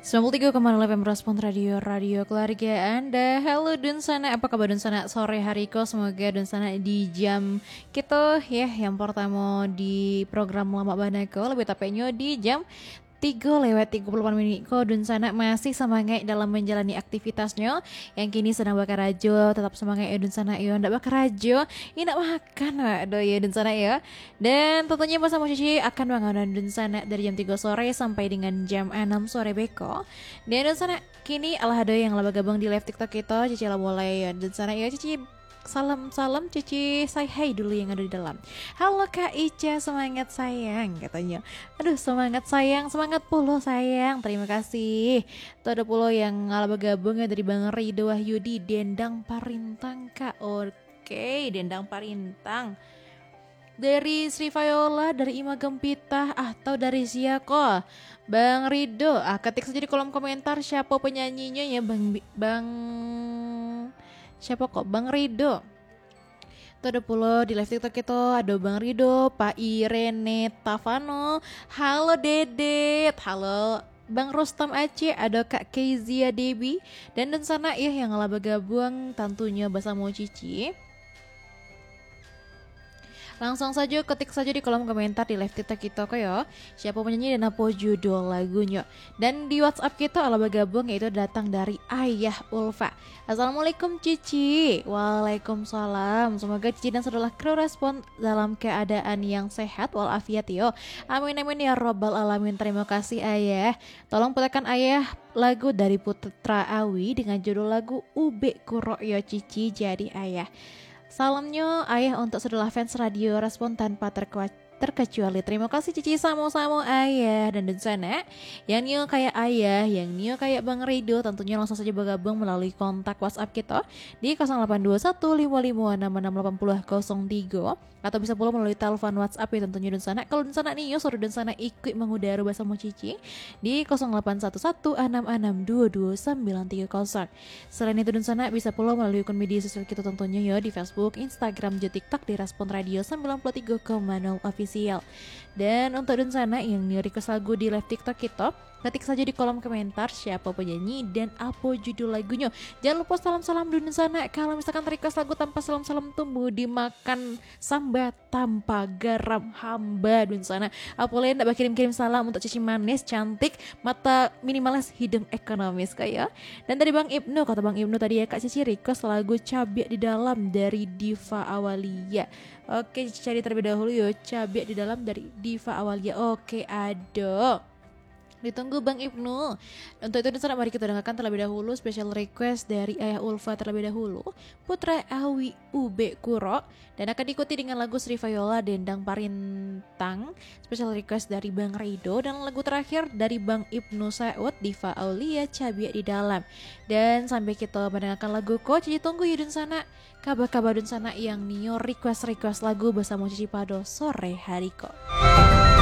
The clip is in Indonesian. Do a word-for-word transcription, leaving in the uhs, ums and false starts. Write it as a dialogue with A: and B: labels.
A: sembilan puluh tiga koma nol F M Respon Radio, Radio Keluarga Anda. Halo Dunsana, apa kabar Dunsana sore hari ko? Semoga Dunsana di jam kita ya yang pertama di program Lama Banako lebih tepatnya di jam tiga lewat tiga puluh delapan menit ko Dunsana masih semangat dalam menjalani aktivitasnya yang kini sedang bakar rajo. Tetap semangat ya Dunsana ya, ndak bakar rajo ini ndak makan waduh ya Dunsana ya. Dan tentunya bersama Cici akan bangunan Dunsana dari jam tiga sore sampai dengan jam enam sore beko. Dan Dunsana kini alah ada yang laba gabung di live TikTok kita. Cici lah mulai ya Dunsana ya. Cici salam-salam Cici, say hai dulu yang ada di dalam. Halo Kak Ica, semangat sayang katanya. Aduh semangat sayang, semangat puluh sayang. Terima kasih. Tuh ada puluh yang ala bergabung ya dari Bang Rido Wahyudi, Dendang Parintang Kak. Oke, Dendang Parintang. Dari Sri Viola, dari Ima Gempita, atau dari Siako Bang Rido, ah ketik saja di kolom komentar siapa penyanyinya ya Bang Bang siapa kok Bang Rido. Tuh ada pula di live TikTok itu ada Bang Rido, Pak Irene Tavano, halo Dedet, halo Bang Rostam Aceh, ada Kak Kezia Debi, dan dan sana ya yang telah bergabung tentunya bersama Cici. Langsung saja ketik saja di kolom komentar di live TikTok kita kok ya siapa penyanyi dan apa judul lagunya. Dan di WhatsApp kita ala bergabung yaitu datang dari Ayah Ulfa. Assalamualaikum Cici. Waalaikumsalam. Semoga Cici dan saudara kru respon dalam keadaan yang sehat walafiat yo. Amin amin ya robbal alamin. Terima kasih Ayah. Tolong putarkan Ayah lagu dari Putra Awi dengan judul lagu Ube Kuro yo Cici jadi Ayah. Salamnya Ayah untuk saudara fans radio respon tanpa terkecuali. terkecuali Terima kasih Cici, sama-sama Ayah. Dan dan sana yang new kayak Ayah, yang new kayak Bang Rido tentunya langsung saja bergabung melalui kontak WhatsApp kita di nol delapan dua satu lima lima enam enam delapan nol nol tiga atau bisa pula melalui telepon WhatsApp ya tentunya dan sana. Kalau dan sana nih yo suruh dan sana ikut mengudara bersama Cici di nol delapan satu satu enam enam dua dua sembilan tiga nol. Selain itu dan sana bisa pula melalui akun media sosial kita tentunya ya di Facebook, Instagram, juga TikTok di Respon Radio sembilan puluh tiga koma nol official. Dan untuk dan sana yang new request lagu di live TikTok kita, ketik saja di kolom komentar siapa penyanyi dan apa judul lagunya. Jangan lupa salam-salam dulu sana. Kalau misalkan request lagu tanpa salam-salam tumbuh dimakan sambat tanpa garam hamba dun sana. Apalagi ndak kirim-kirim salam untuk Cici manis, cantik, mata minimalis, hidung ekonomis kayak. Dan dari Bang Ibnu, kata Bang Ibnu tadi ya Kak Cici request lagu Cabiak di Dalam dari Diva Awalia. Oke, cari terlebih dahulu yo Cabiak di Dalam dari Diva Awalia. Oke, ada. Ditunggu Bang Ibnu. Untuk itu dan mari kita dengarkan terlebih dahulu special request dari Ayah Ulfa terlebih dahulu, Putra Awi Ube Kuro, dan akan diikuti dengan lagu Sri Viola Dendang Parintang, special request dari Bang Rido, dan lagu terakhir dari Bang Ibnu Saud Diva Aulia Cabiak di Dalam. Dan sampai kita mendengarkan lagu ko Cici tunggu ya dun sana kabar-kabar dun sana yang nio request-request lagu bersama Cici pada sore hari ko.